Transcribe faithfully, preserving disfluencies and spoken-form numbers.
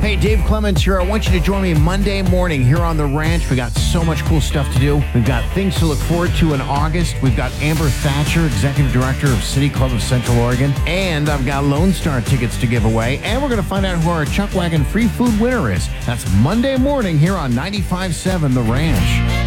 Hey, Dave Clements here. I want you to join me Monday morning here on The Ranch. We got so much cool stuff to do. We've got things to look forward to in August. We've got Amber Thatcher, Executive Director of City Club of Central Oregon. And I've got Lone Star tickets to give away. And we're going to find out who our Chuck Wagon free food winner is. That's Monday morning here on ninety-five point seven The Ranch.